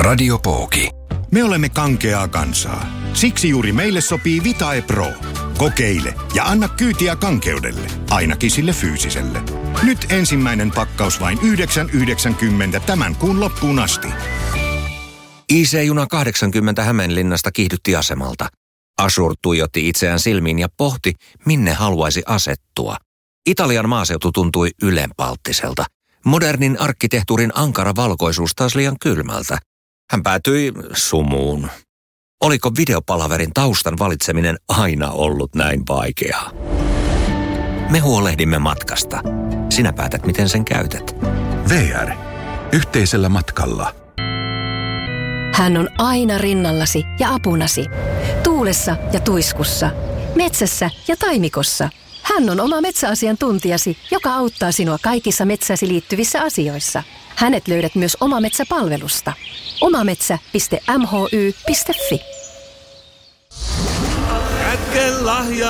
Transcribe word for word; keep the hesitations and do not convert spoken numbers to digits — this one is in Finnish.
Radio Pooki. Me olemme kankeaa kansaa. Siksi juuri meille sopii Vitae Pro. Kokeile ja anna kyytiä kankeudelle, ainakin sille fyysiselle. Nyt ensimmäinen pakkaus vain yhdeksän yhdeksänkymmentä tämän kuun loppuun asti. I C-juna kahdeksankymmentä Hämeenlinnasta kiihdytti asemalta. Ashur tuijotti itseään silmiin ja pohti, minne haluaisi asettua. Italian maaseutu tuntui ylenpalttiselta. Modernin arkkitehtuurin ankara valkoisuus taas liian kylmältä. Hän päätyi sumuun. Oliko videopalaverin taustan valitseminen aina ollut näin vaikeaa? Me huolehdimme matkasta. Sinä päätät, miten sen käytät. V R. Yhteisellä matkalla. Hän on aina rinnallasi ja apunasi. Tuulessa ja tuiskussa. Metsässä ja taimikossa. Hän on oma metsäasiantuntijasi, joka auttaa sinua kaikissa metsäsi liittyvissä asioissa. Hänet löydät myös Omametsä-palvelusta. omametsä piste m h y piste f i. Kätken lahja